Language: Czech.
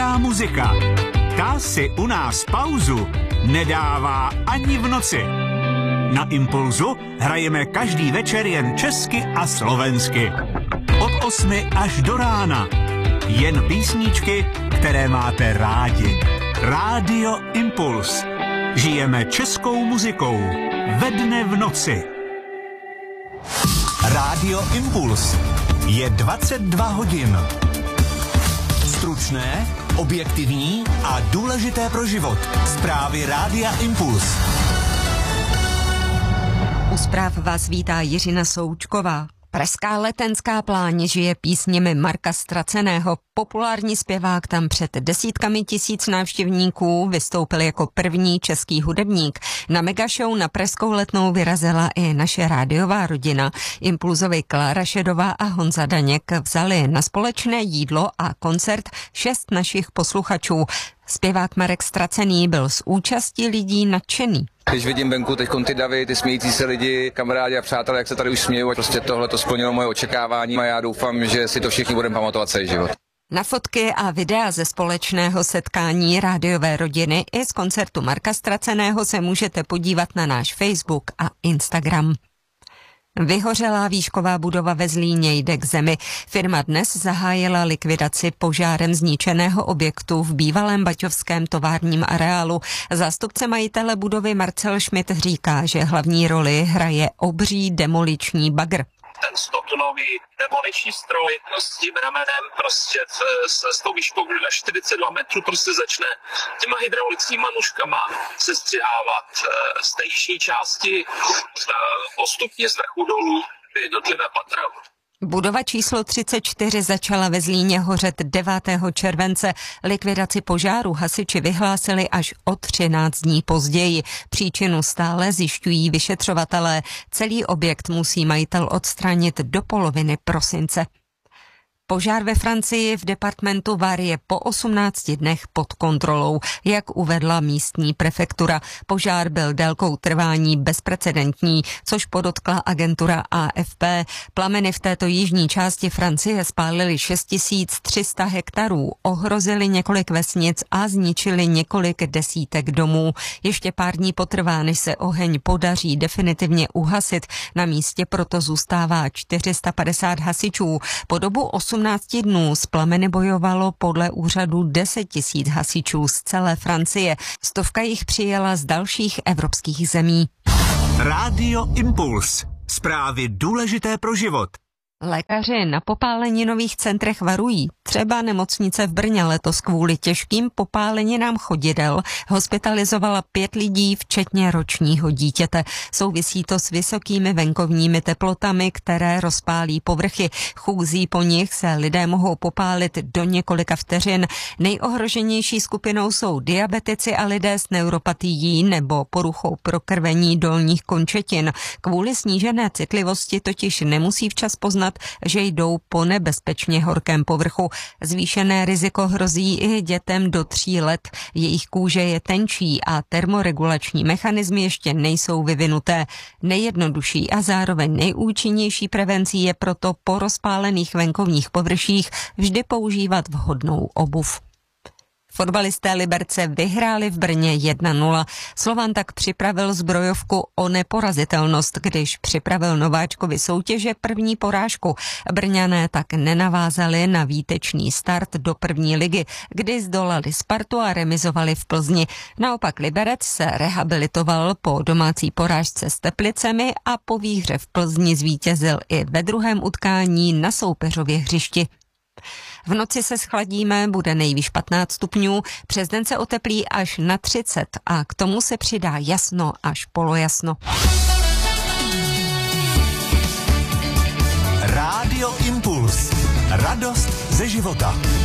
česká muzika. Ta si u nás pauzu nedává ani v noci. Na Impulzu hrajeme každý večer jen česky a slovensky. Od 8 až do rána. Jen písničky, které máte rádi. Rádio Impuls. Žijeme českou muzikou. Ve dne v noci. Rádio Impuls. Je 22 hodin. Stručné, objektivní a důležité pro život. Zprávy Rádia Impuls. U zpráv vás vítá Jiřina Součková. Pražská Letenská pláň žije písněmi Marka Ztraceného. Populární zpěvák tam před desítkami tisíc návštěvníků vystoupil jako první český hudebník. Na megashow na Pražskou Letnou vyrazila i naše rádiová rodina. Impulzovi Klára Šedová a Honza Daněk vzali na společné jídlo a koncert 6 našich posluchačů. Zpěvák Marek Ztracený byl z účastí lidí nadšený. Když vidím venku teď ty davy, ty smějící se lidi, kamarádi a přátelé, jak se tady už smějí, prostě tohle to splnilo moje očekávání a já doufám, že si to všichni budeme pamatovat celý život. Na fotky a videa ze společného setkání rádiové rodiny i z koncertu Marka Ztraceného se můžete podívat na náš Facebook a Instagram. Vyhořelá výšková budova ve Zlíně jde k zemi. Firma dnes zahájila likvidaci požárem zničeného objektu v bývalém baťovském továrním areálu. Zástupce majitele budovy Marcel Schmidt říká, že hlavní roli hraje obří demoliční bagr. Ten 100-tunový demoliční stroj s tím ramenem prostě s tou výškou na 42 metrů prostě začne těma hydraulickýma nůžkama sestřihávat z té jižní části postupně z vrchu dolů jednotlivé patra. Budova číslo 34 začala ve Zlíně hořet 9. července. Likvidaci požáru hasiči vyhlásili až o 13 dní později. Příčinu stále zjišťují vyšetřovatelé. Celý objekt musí majitel odstranit do poloviny prosince. Požár ve Francii v departementu Var je po 18 dnech pod kontrolou, jak uvedla místní prefektura. Požár byl délkou trvání bezprecedentní, což podotkla agentura AFP. Plameny v této jižní části Francie spálily 6300 hektarů, ohrozily několik vesnic a zničily několik desítek domů. Ještě pár dní potrvá, než se oheň podaří definitivně uhasit. Na místě proto zůstává 450 hasičů. Po dobu 18 dnů s plameny bojovalo podle úřadu 10 000 hasičů z celé Francie. 100 jich přijela z dalších evropských zemí. Rádio Impuls. Zprávy důležité pro život. Lékaři na popáleninových centrech varují. Třeba nemocnice v Brně letos kvůli těžkým popáleninám chodidel hospitalizovala 5 lidí, včetně ročního dítěte. Souvisí to s vysokými venkovními teplotami, které rozpálí povrchy. Chůzí po nich se lidé mohou popálit do několika vteřin. Nejohroženější skupinou jsou diabetici a lidé s neuropatií nebo poruchou prokrvení dolních končetin. Kvůli snížené citlivosti totiž nemusí včas poznat, že jdou po nebezpečně horkém povrchu. Zvýšené riziko hrozí i dětem do 3 let. Jejich kůže je tenčí a termoregulační mechanismy ještě nejsou vyvinuté. Nejjednodušší a zároveň nejúčinnější prevencí je proto po rozpálených venkovních površích vždy používat vhodnou obuv. Fotbalisté Liberce vyhráli v Brně 1-0. Slovan tak připravil zbrojovku o neporazitelnost, když připravil nováčkovi soutěže první porážku. Brňané tak nenavázali na výtečný start do první ligy, kdy zdolali Spartu a remizovali v Plzni. Naopak Liberec se rehabilitoval po domácí porážce s Teplicemi a po výhře v Plzni zvítězil i ve druhém utkání na soupeřově hřišti. V noci se schladíme, bude nejvýš 15 stupňů, přes den se oteplí až na 30 a k tomu se přidá jasno až polojasno. Rádio Impuls. Radost ze života.